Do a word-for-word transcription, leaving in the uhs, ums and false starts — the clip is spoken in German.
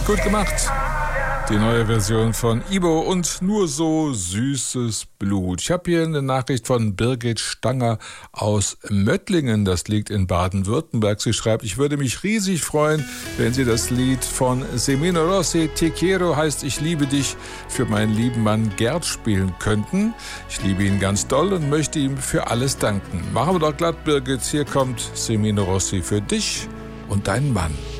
Gut gemacht. Die neue Version von Ibo und Nur so süßes Blut. Ich habe hier eine Nachricht von Birgit Stanger aus Möttlingen. Das liegt in Baden-Württemberg. Sie schreibt, ich würde mich riesig freuen, wenn Sie das Lied von Semino Rossi, Te quiero, heißt Ich liebe dich, für meinen lieben Mann Gerd spielen könnten. Ich liebe ihn ganz doll und möchte ihm für alles danken. Machen wir doch glatt, Birgit. Hier kommt Semino Rossi für dich und deinen Mann.